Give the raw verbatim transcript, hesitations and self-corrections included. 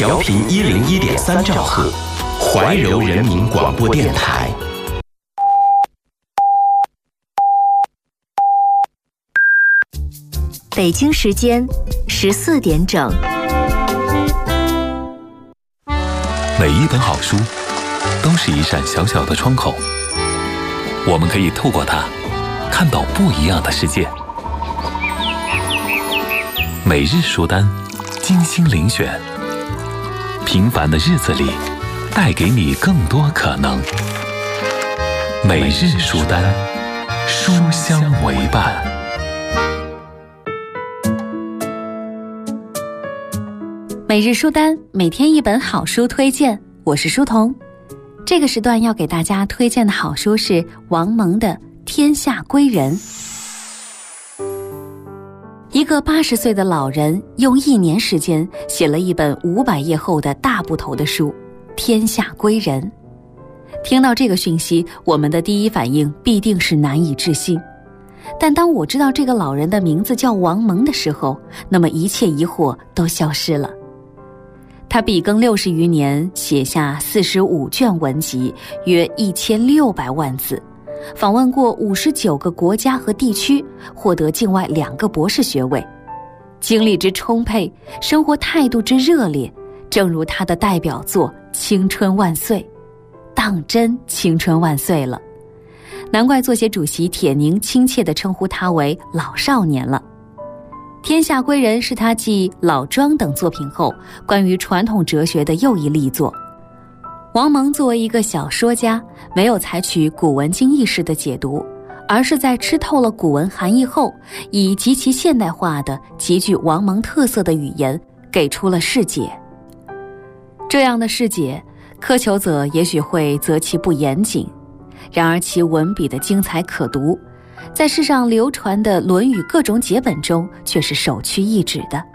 调频一零一点三兆赫，怀柔人民广播电台。 北京时间十四点整。 每一本好书都是一扇小小的窗口，我们可以透过它看到不一样的世界。每日书单，精心遴选，平凡的日子里带给你更多可能。每日书单，书香为伴。 每日书单，每天一本好书推荐，我是书童。这个时段要给大家推荐的好书是王蒙的《天下归人》。一个八十岁的老人用一年时间写了一本五百页厚的大部头的书《天下归人》。听到这个讯息，我们的第一反应必定是难以置信。但当我知道这个老人的名字叫王蒙的时候，那么一切疑惑都消失了。他笔耕六十余年，写下四十五卷文集，约一千六百万字，访问过五十九个国家和地区，获得境外两个博士学位，精力之充沛，生活态度之热烈，正如他的代表作《青春万岁》，当真青春万岁了。难怪作协主席铁凝亲切地称呼他为老少年了。《天下归人》是他继《老庄》等作品后关于传统哲学的又一力作。王蒙作为一个小说家，没有采取古文经义式的解读，而是在吃透了古文含义后，以极其现代化的极具王蒙特色的语言给出了释解。这样的释解，苛求者也许会责其不严谨，然而其文笔的精彩可读，在世上流传的《论语》各种解本中却是首屈一指的。